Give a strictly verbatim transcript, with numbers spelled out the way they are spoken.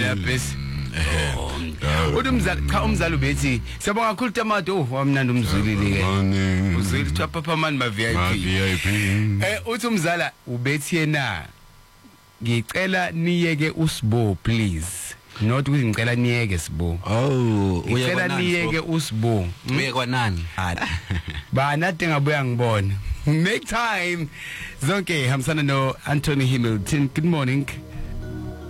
ya base uthi umzali cha umzali ubethi siyabonga kakhulu Tamato oh wamnandi umzulile ke uzwile cha papa man ma V I P eh uthi umzala ubethi yena ngicela niyeke uSibo please not ukuthi ngicela niyeke Sibo oh ngicela niyeke uSibo uye kwanani bana tengabuya ngibona make time zonke hamsana no Anthony Hamilton good morning